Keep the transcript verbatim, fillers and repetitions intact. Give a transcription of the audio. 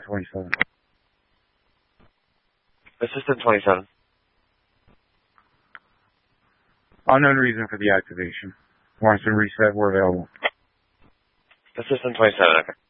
twenty-seven. Assistant twenty-seven. Unknown reason for the activation. Once been reset, we're available. Assistant twenty-seven, okay.